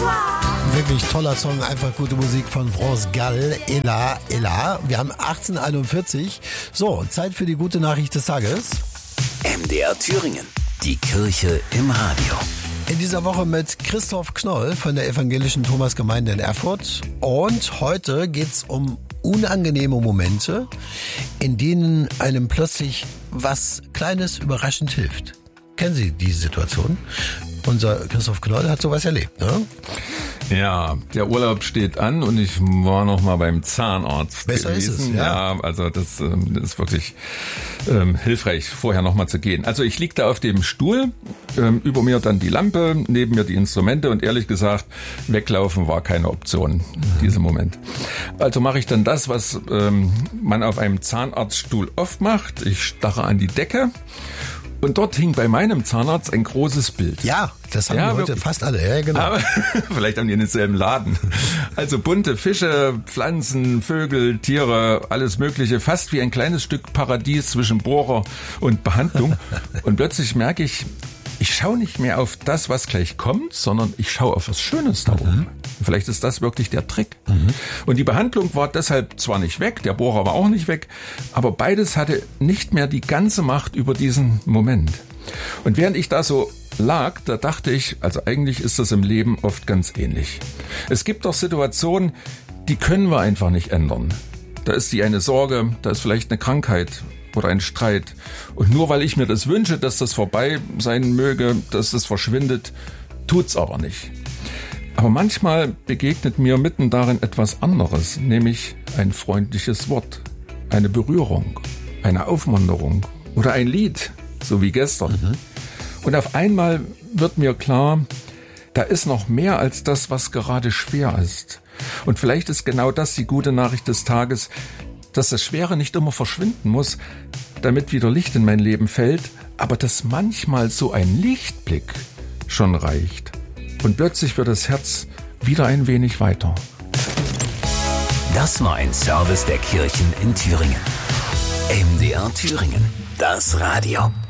Wirklich toller Song, einfach gute Musik von France Gall, Ella, Ella. Wir haben 18:41. So, Zeit für die gute Nachricht des Tages. MDR Thüringen, die Kirche im Radio. In dieser Woche mit Christoph Knoll von der evangelischen Thomasgemeinde in Erfurt. Und heute geht's um unangenehme Momente, in denen einem plötzlich was Kleines überraschend hilft. Kennen Sie diese Situation? Unser Christoph Knoll hat sowas erlebt, ne? Ja, der Urlaub steht an und ich war noch mal beim Zahnarzt Besser gewesen. ist es, ja. Ja, also das ist wirklich hilfreich, vorher noch mal zu gehen. Also ich lieg da auf dem Stuhl, über mir dann die Lampe, neben mir die Instrumente und ehrlich gesagt, weglaufen war keine Option in diesem Moment. Also mache ich dann das, was man auf einem Zahnarztstuhl oft macht. Ich starre an die Decke. Und dort hing bei meinem Zahnarzt ein großes Bild. Ja, das haben wir heute wirklich. fast alle. Ja, genau. Aber vielleicht haben die in denselben Laden. Also bunte Fische, Pflanzen, Vögel, Tiere, alles Mögliche. Fast wie ein kleines Stück Paradies zwischen Bohrer und Behandlung. Und plötzlich merke ich schaue nicht mehr auf das, was gleich kommt, sondern ich schaue auf was Schönes da oben. Vielleicht ist das wirklich der Trick. Und die Behandlung war deshalb zwar nicht weg, der Bohrer war auch nicht weg, aber beides hatte nicht mehr die ganze Macht über diesen Moment. Und während ich da so lag, da dachte ich, also eigentlich ist das im Leben oft ganz ähnlich. Es gibt doch Situationen, die können wir einfach nicht ändern. Da ist die eine Sorge, da ist vielleicht eine Krankheit oder ein Streit. Und nur weil ich mir das wünsche, dass das vorbei sein möge, dass das verschwindet, tut's aber nicht. Aber manchmal begegnet mir mitten darin etwas anderes, nämlich ein freundliches Wort, eine Berührung, eine Aufmunterung oder ein Lied, so wie gestern. Und auf einmal wird mir klar, da ist noch mehr als das, was gerade schwer ist. Und vielleicht ist genau das die gute Nachricht des Tages, dass das Schwere nicht immer verschwinden muss, damit wieder Licht in mein Leben fällt, aber dass manchmal so ein Lichtblick schon reicht. Und plötzlich wird das Herz wieder ein wenig weiter. Das war ein Service der Kirchen in Thüringen. MDR Thüringen, das Radio.